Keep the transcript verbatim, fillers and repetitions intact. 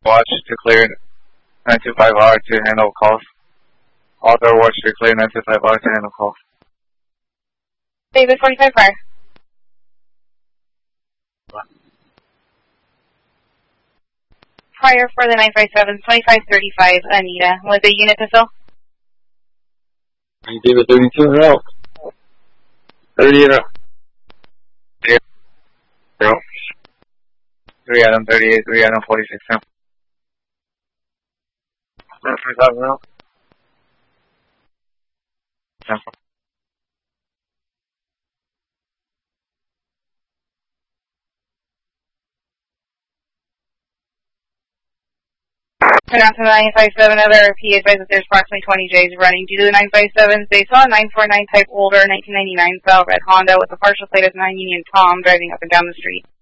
watch to clear nine two five R to handle calls. All door watch to clear nine two five R to handle calls. David forty-five fire. Fire for the nine five seven, twenty-five thirty-five, Anita, with a unit to fill. David thirty-two, no. thirty in a. Zero. three Adam thirty-eight, three Adam forty-six, no. No. Turn out to the nine five seven, other R P advised that there's approximately twenty J's running due to the nine five sevens. They saw a nine four nine type older nineteen ninety-nine style red Honda with a partial plate of nine Union Tom driving up and down the street.